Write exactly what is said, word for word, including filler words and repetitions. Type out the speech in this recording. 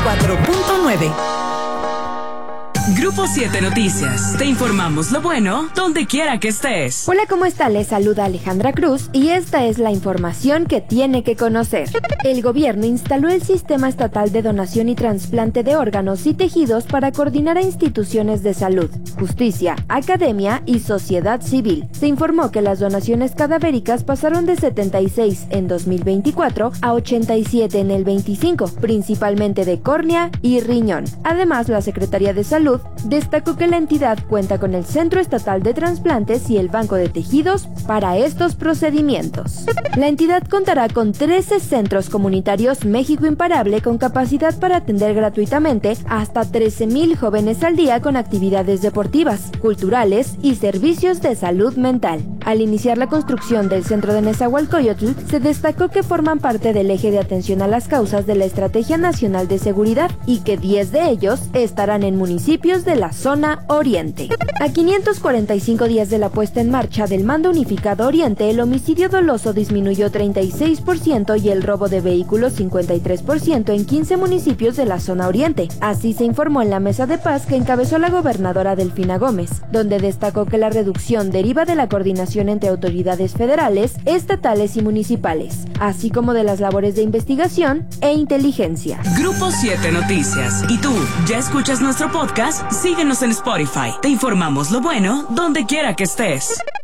cuatro punto nueve. Grupo siete Noticias. Te informamos lo bueno donde quiera que estés. Hola, ¿cómo está? Les saluda Alejandra Cruz y esta es la información que tiene que conocer. El gobierno instaló el Sistema Estatal de Donación y Trasplante de Órganos y Tejidos para coordinar a instituciones de salud, justicia, academia y sociedad civil. Se informó que las donaciones cadavéricas pasaron de setenta y seis en dos mil veinticuatro a ochenta y siete en el veinticinco, principalmente de córnea y riñón. Además, la Secretaría de Salud destacó que la entidad cuenta con el Centro Estatal de Trasplantes y el Banco de Tejidos para estos procedimientos. La entidad contará con trece centros comunitarios México Imparable con capacidad para atender gratuitamente hasta trece mil jóvenes al día con actividades deportivas, culturales y servicios de salud mental. Al iniciar la construcción del centro de Nezahualcóyotl, se destacó que forman parte del eje de atención a las causas de la Estrategia Nacional de Seguridad y que diez de ellos estarán en municipios de la zona oriente. A quinientos cuarenta y cinco días de la puesta en marcha del Mando Unificado Oriente, el homicidio doloso disminuyó treinta y seis por ciento y el robo de vehículos cincuenta y tres por ciento en quince municipios de la zona oriente. Así se informó en la mesa de paz que encabezó la gobernadora Delfina Gómez, donde destacó que la reducción deriva de la coordinación entre autoridades federales, estatales y municipales, así como de las labores de investigación e inteligencia. Grupo siete Noticias. ¿Y tú, ya escuchas nuestro podcast? Síguenos en Spotify. Te informamos lo bueno donde quiera que estés.